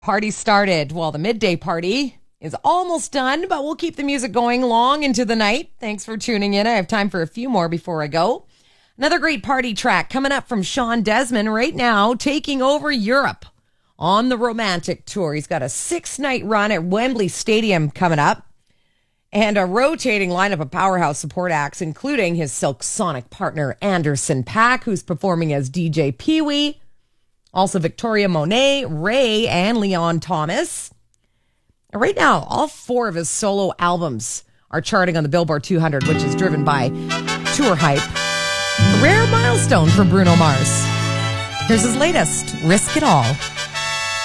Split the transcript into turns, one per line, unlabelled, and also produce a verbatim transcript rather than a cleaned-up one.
Party started. Well, the midday party is almost done, but we'll keep the music going long into the night. Thanks for tuning in. I have time for a few more before I go. Another great party track coming up from Sean Desmond right now, taking over Europe on the Romantic Tour. He's got a six-night run at Wembley Stadium coming up and a rotating lineup of powerhouse support acts, including his Silk Sonic partner Anderson .Paak, who's performing as D J Pee-wee. Also Victoria Monet, Ray, and Leon Thomas. Right now, all four of his solo albums are charting on the Billboard two hundred, which is driven by tour hype. A rare milestone for Bruno Mars. Here's his latest, Risk It All.